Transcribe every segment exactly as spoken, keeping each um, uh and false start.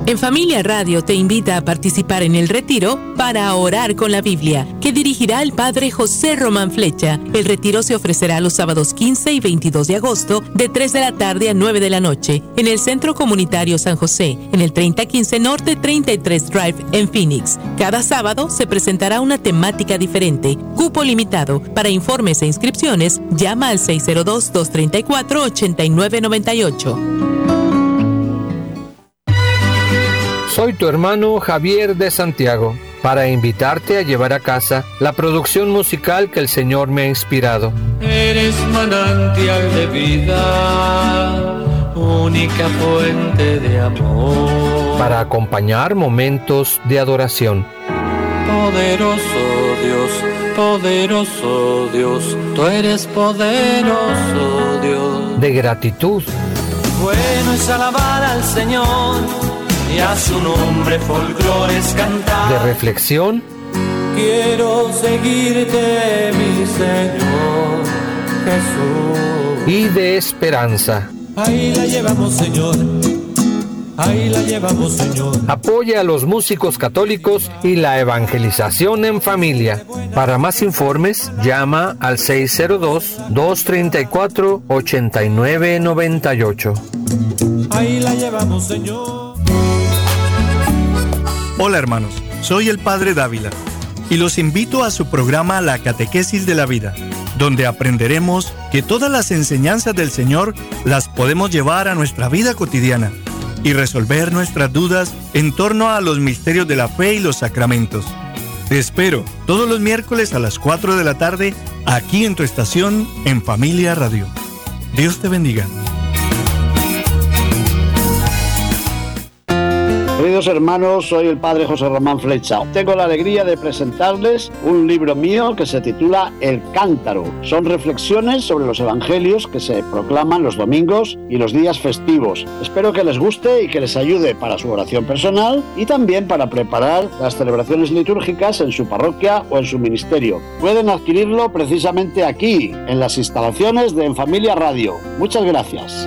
En Familia Radio te invita a participar en el retiro para orar con la Biblia, que dirigirá el Padre José Román Flecha. El retiro se ofrecerá los sábados quince y veintidós de agosto de tres de la tarde a nueve de la noche en el Centro Comunitario San José, en el treinta quince Norte treinta y tres Drive en Phoenix. Cada sábado se presentará una temática diferente, cupo limitado. Para informes e inscripciones, llama al seis cero dos, dos tres cuatro, ocho nueve nueve ocho. Soy tu hermano Javier de Santiago, para invitarte a llevar a casa la producción musical que el Señor me ha inspirado. Eres manantial de vida, única fuente de amor. Para acompañar momentos de adoración. Poderoso Dios, poderoso Dios, tú eres poderoso Dios. De gratitud. Bueno es alabar al Señor y a su nombre folclores cantar. De reflexión. Quiero seguirte, mi Señor Jesús. Y de esperanza. Ahí la llevamos, Señor. Ahí la llevamos, Señor. Apoya a los músicos católicos y la evangelización en familia. Para más informes, llama al seis cero dos, dos tres cuatro, ocho nueve nueve ocho. Ahí la llevamos, Señor. Hola hermanos, soy el Padre Dávila y los invito a su programa La Catequesis de la Vida, donde aprenderemos que todas las enseñanzas del Señor las podemos llevar a nuestra vida cotidiana y resolver nuestras dudas en torno a los misterios de la fe y los sacramentos. Te espero todos los miércoles a las cuatro de la tarde aquí en tu estación en Familia Radio. Dios te bendiga. Queridos hermanos, soy el Padre José Román Flecha. Tengo la alegría de presentarles un libro mío que se titula El Cántaro. Son reflexiones sobre los evangelios que se proclaman los domingos y los días festivos. Espero que les guste y que les ayude para su oración personal y también para preparar las celebraciones litúrgicas en su parroquia o en su ministerio. Pueden adquirirlo precisamente aquí, en las instalaciones de En Familia Radio. Muchas gracias.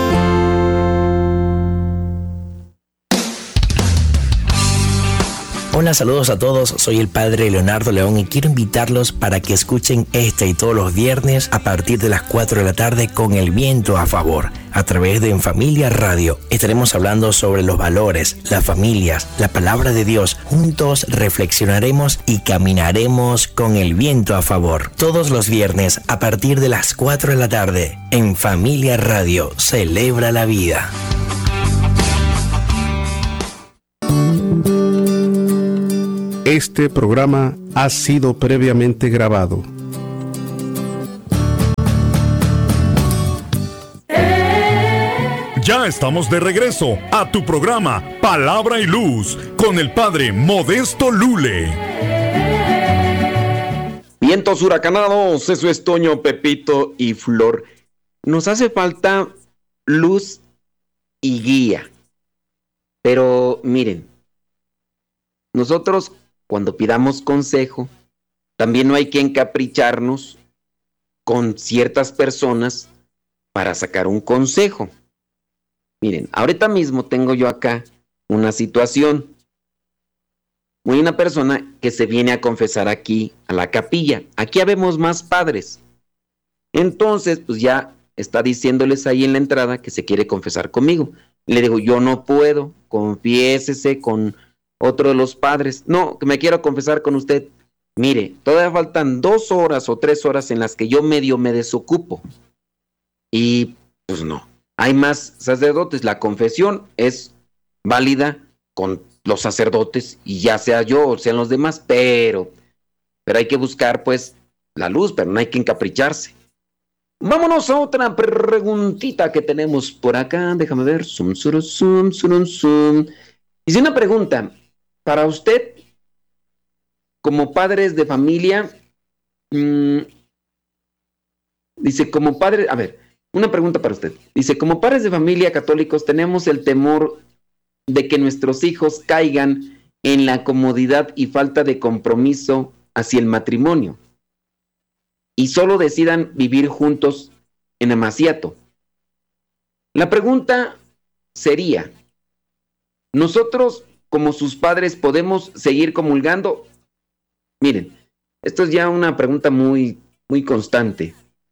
Hola, saludos a todos, soy el Padre Leonardo León y quiero invitarlos para que escuchen este y todos los viernes a partir de las cuatro de la tarde con El Viento a Favor, a través de En Familia Radio. Estaremos hablando sobre los valores, las familias, la palabra de Dios. Juntos reflexionaremos y caminaremos con el viento a favor. Todos los viernes a partir de las cuatro de la tarde, En Familia Radio, celebra la vida. Este programa ha sido previamente grabado. Ya estamos de regreso a tu programa Palabra y Luz con el Padre Modesto Lule. Vientos huracanados, eso es Toño, Pepito y Flor. Nos hace falta luz y guía. Pero miren, nosotros cuando pidamos consejo, también no hay que encapricharnos con ciertas personas para sacar un consejo. Miren, ahorita mismo tengo yo acá una situación. Hay una persona que se viene a confesar aquí a la capilla. Aquí habemos más padres. Entonces, pues ya está diciéndoles ahí en la entrada que se quiere confesar conmigo. Le digo, yo no puedo, confiésese con otro de los padres. No, que me quiero confesar con usted. Mire, todavía faltan dos horas o tres horas en las que yo medio me desocupo. Y pues no, hay más sacerdotes. La confesión es válida con los sacerdotes y ya sea yo o sean los demás, pero, pero hay que buscar pues la luz, pero no hay que encapricharse. Vámonos a otra preguntita que tenemos por acá. Déjame ver. Zoom, zoom, zoom, zoom, zoom. Dice una pregunta. Para usted, como padres de familia, mmm, dice, como padre, a ver, una pregunta para usted. Dice, como padres de familia católicos tenemos el temor de que nuestros hijos caigan en la comodidad y falta de compromiso hacia el matrimonio y solo decidan vivir juntos en amaciato. La pregunta sería, nosotros, como sus padres, ¿podemos seguir comulgando? Miren, esto es ya una pregunta muy, muy constante.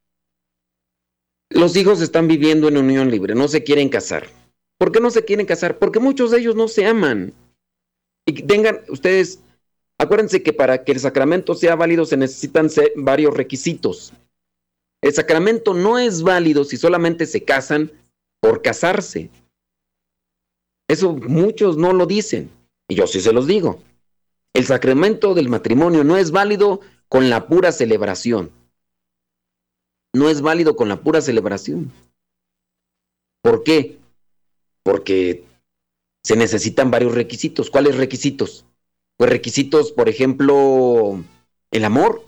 Los hijos están viviendo en unión libre, no se quieren casar. ¿Por qué no se quieren casar? Porque muchos de ellos no se aman. Y tengan ustedes, acuérdense que para que el sacramento sea válido se necesitan varios requisitos. El sacramento no es válido si solamente se casan por casarse. Eso muchos no lo dicen, y yo sí se los digo. El sacramento del matrimonio no es válido con la pura celebración. No es válido con la pura celebración. ¿Por qué? Porque se necesitan varios requisitos. ¿Cuáles requisitos? Pues requisitos, por ejemplo, el amor.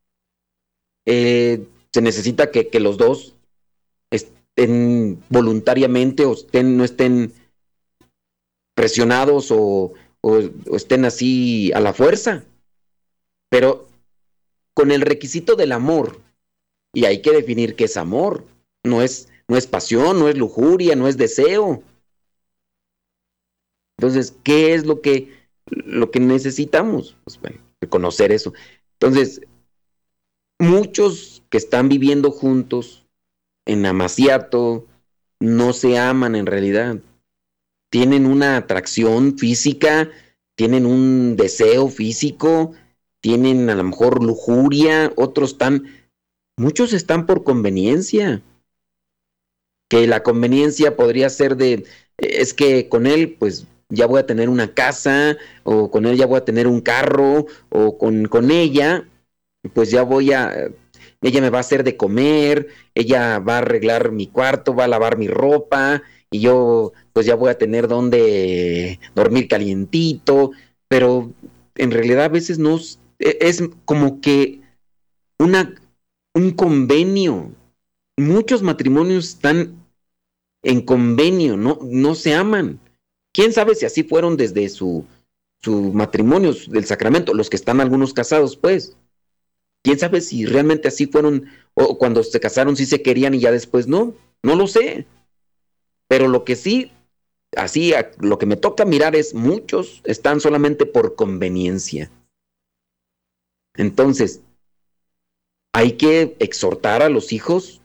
Eh, se necesita que, que los dos estén voluntariamente o estén, no estén presionados o, o, o estén así a la fuerza. Pero con el requisito del amor, y hay que definir qué es amor. No es, no es pasión, no es lujuria, no es deseo. Entonces, ¿qué es lo que, lo que necesitamos? Pues bueno, reconocer eso. Entonces, muchos que están viviendo juntos en amaciato no se aman en realidad. Tienen una atracción física, tienen un deseo físico, tienen a lo mejor lujuria, otros están, muchos están por conveniencia. Que la conveniencia podría ser de, es que con él pues ya voy a tener una casa, o con él ya voy a tener un carro, o con, con ella pues ya voy a, ella me va a hacer de comer, ella va a arreglar mi cuarto, va a lavar mi ropa, y yo pues ya voy a tener donde dormir calientito, pero en realidad a veces no, es como que una, un convenio. Muchos matrimonios están en convenio, no, no se aman. ¿Quién sabe si así fueron desde su, su matrimonio, del sacramento? Los que están algunos casados, pues. ¿Quién sabe si realmente así fueron, o cuando se casaron sí se querían y ya después no? No lo sé. Pero lo que sí, así, lo que me toca mirar es muchos están solamente por conveniencia. Entonces, hay que exhortar a los hijos,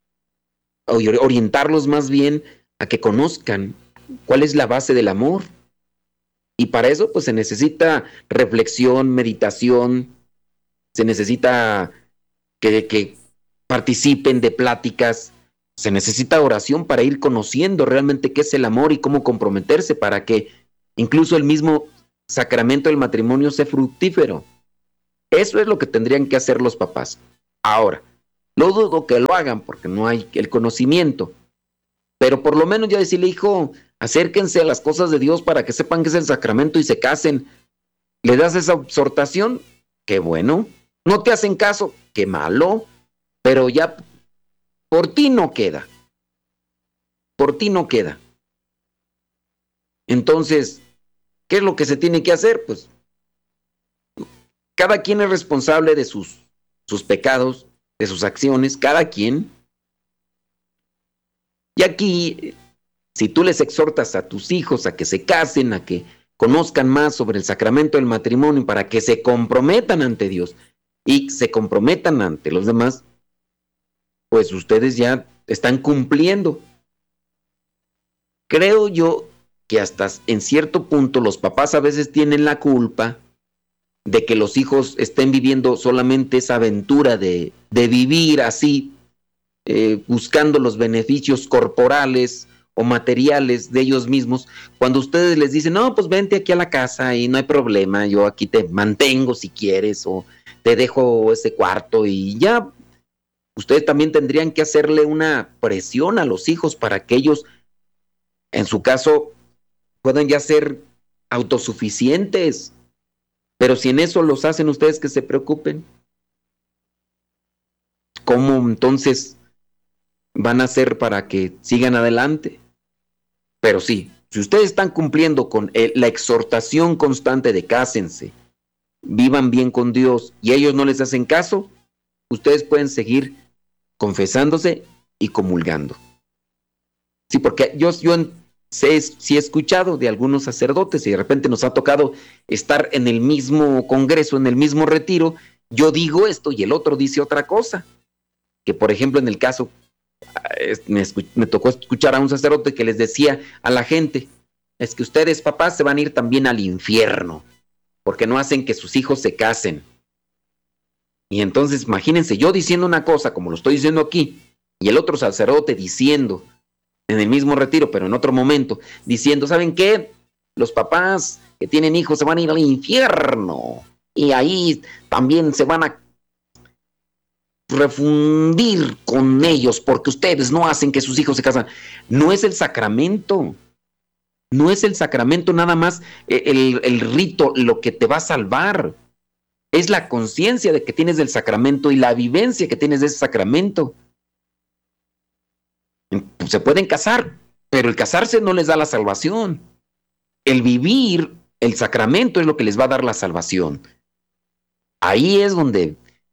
orientarlos más bien a que conozcan cuál es la base del amor. Y para eso pues se necesita reflexión, meditación, se necesita que, que participen de pláticas, se necesita oración para ir conociendo realmente qué es el amor y cómo comprometerse para que incluso el mismo sacramento del matrimonio sea fructífero. Eso es lo que tendrían que hacer los papás. Ahora, no dudo que lo hagan porque no hay el conocimiento, pero por lo menos ya decirle, hijo, acérquense a las cosas de Dios para que sepan que es el sacramento y se casen. ¿Le das esa exhortación? Qué bueno. ¿No te hacen caso? Qué malo. Pero ya por ti no queda. Por ti no queda. Entonces, ¿qué es lo que se tiene que hacer? Pues cada quien es responsable de sus, sus pecados, de sus acciones, cada quien. Y aquí, si tú les exhortas a tus hijos a que se casen, a que conozcan más sobre el sacramento del matrimonio, para que se comprometan ante Dios y se comprometan ante los demás, pues ustedes ya están cumpliendo. Creo yo que hasta en cierto punto los papás a veces tienen la culpa de que los hijos estén viviendo solamente esa aventura de, de vivir así, eh, buscando los beneficios corporales o materiales de ellos mismos, cuando ustedes les dicen, no, pues vente aquí a la casa y no hay problema, yo aquí te mantengo si quieres, o te dejo ese cuarto, y ya. Ustedes también tendrían que hacerle una presión a los hijos para que ellos, en su caso, puedan ya ser autosuficientes. Pero si en eso los hacen ustedes que se preocupen, ¿cómo entonces van a hacer para que sigan adelante? Pero sí, si ustedes están cumpliendo con el, la exhortación constante de cásense, vivan bien con Dios, y ellos no les hacen caso, ustedes pueden seguir confesándose y comulgando. Sí, porque yo, yo sé, sí he escuchado de algunos sacerdotes y de repente nos ha tocado estar en el mismo congreso, en el mismo retiro. Yo digo esto y el otro dice otra cosa. Que por ejemplo en el caso, me, me tocó escuchar a un sacerdote que les decía a la gente, es que ustedes papás se van a ir también al infierno, porque no hacen que sus hijos se casen. Y entonces imagínense, yo diciendo una cosa como lo estoy diciendo aquí, y el otro sacerdote diciendo, en el mismo retiro, pero en otro momento, diciendo, ¿saben qué? Los papás que tienen hijos se van a ir al infierno, y ahí también se van a refundir con ellos porque ustedes no hacen que sus hijos se casan. No es el sacramento, no es el sacramento nada más el, el rito lo que te va a salvar, es la conciencia de que tienes del sacramento y la vivencia que tienes de ese sacramento. Se pueden casar, pero el casarse no les da la salvación. El vivir el sacramento es lo que les va a dar la salvación. Ahí es donde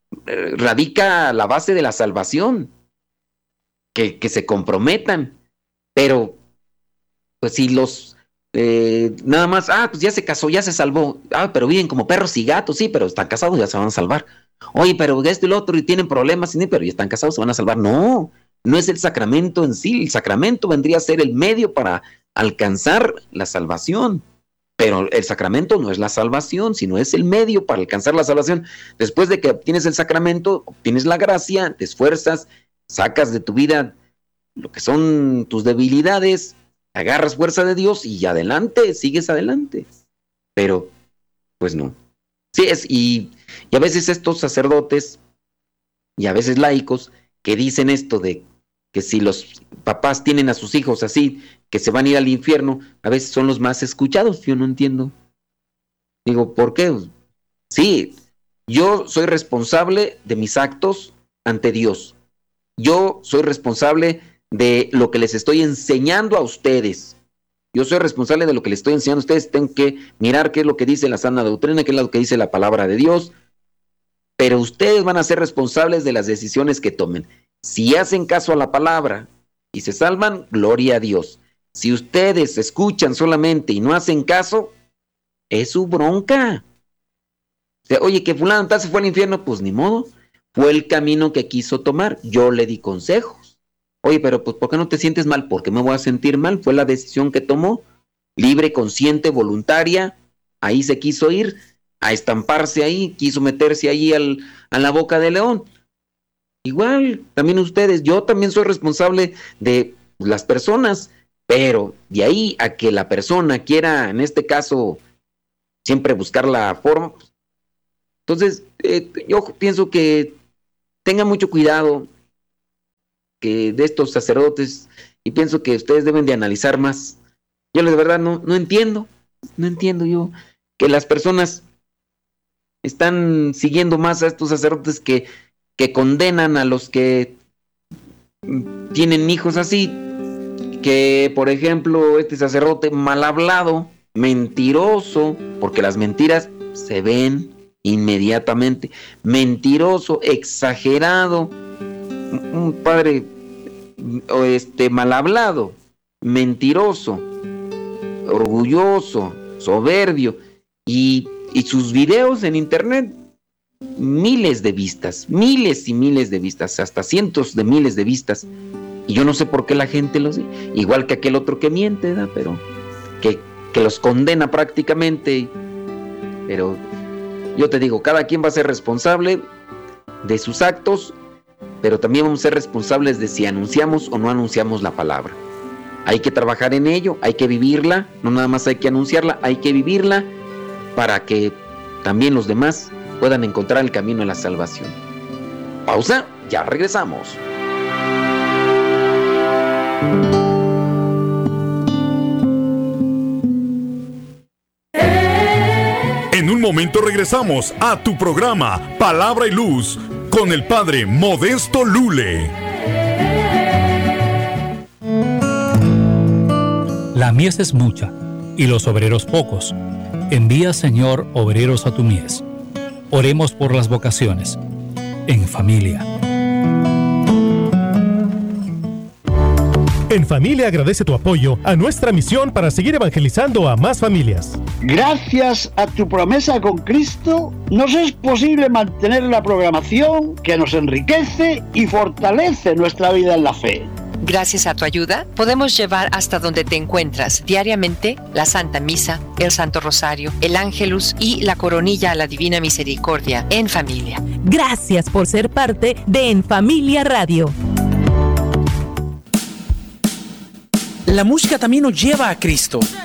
radica la base de la salvación, que, que se comprometan, pero pues si los eh, nada más, ah, pues ya se casó, ya se salvó, ah, pero viven como perros y gatos, sí, pero están casados, ya se van a salvar. Oye, pero esto y lo otro y tienen problemas, sí, pero ya están casados, se van a salvar. No, no es el sacramento en sí, el sacramento vendría a ser el medio para alcanzar la salvación. Pero el sacramento no es la salvación, sino es el medio para alcanzar la salvación. Después de que obtienes el sacramento, obtienes la gracia, te esfuerzas, sacas de tu vida lo que son tus debilidades, agarras fuerza de Dios y adelante, sigues adelante. Pero, pues no. Sí, es, y, y a veces estos sacerdotes y a veces laicos que dicen esto de que si los papás tienen a sus hijos así, que se van a ir al infierno, a veces son los más escuchados. Yo no entiendo. Digo, ¿por qué? Sí, yo soy responsable de mis actos ante Dios. Yo soy responsable de lo que les estoy enseñando a ustedes. Yo soy responsable de lo que les estoy enseñando a ustedes. Tengo que mirar qué es lo que dice la sana doctrina, qué es lo que dice la palabra de Dios. Pero ustedes van a ser responsables de las decisiones que tomen. Si hacen caso a la palabra y se salvan, gloria a Dios. Si ustedes escuchan solamente y no hacen caso, es su bronca. O sea, oye, que fulano tal se fue al infierno, pues ni modo. Fue el camino que quiso tomar. Yo le di consejos. Oye, pero pues ¿por qué no te sientes mal? ¿Por qué me voy a sentir mal? Fue la decisión que tomó. Libre, consciente, voluntaria. Ahí se quiso ir a estamparse ahí, quiso meterse ahí al, a la boca del león. Igual, también ustedes, yo también soy responsable de las personas, pero de ahí a que la persona quiera, en este caso, siempre buscar la forma. Entonces, eh, yo pienso que tengan mucho cuidado que de estos sacerdotes, y pienso que ustedes deben de analizar más. Yo de verdad no, no entiendo, no entiendo yo que las personas están siguiendo más a estos sacerdotes que, que condenan a los que tienen hijos así, que por ejemplo este sacerdote mal hablado, mentiroso, porque las mentiras se ven inmediatamente, mentiroso, exagerado, un padre este mal hablado, mentiroso, orgulloso, soberbio, y, y sus videos en internet, miles de vistas, miles y miles de vistas, hasta cientos de miles de vistas, y yo no sé por qué la gente los, igual que aquel otro que miente, ¿verdad? Pero que, que los condena prácticamente, pero yo te digo, cada quien va a ser responsable de sus actos, pero también vamos a ser responsables de si anunciamos o no anunciamos la palabra. Hay que trabajar en ello, hay que vivirla, no nada más hay que anunciarla, hay que vivirla para que también los demás puedan encontrar el camino a la salvación. Pausa, ya regresamos. En un momento regresamos a tu programa Palabra y Luz con el Padre Modesto Lule. La mies es mucha y los obreros pocos. Envía, Señor, obreros a tu mies. Oremos por las vocaciones. En familia. En Familia agradece tu apoyo a nuestra misión para seguir evangelizando a más familias. Gracias a tu promesa con Cristo, nos es posible mantener la programación que nos enriquece y fortalece nuestra vida en la fe. Gracias a tu ayuda, podemos llevar hasta donde te encuentras diariamente la Santa Misa, el Santo Rosario, el Ángelus y la Coronilla a la Divina Misericordia en familia. Gracias por ser parte de En Familia Radio. La música también nos lleva a Cristo.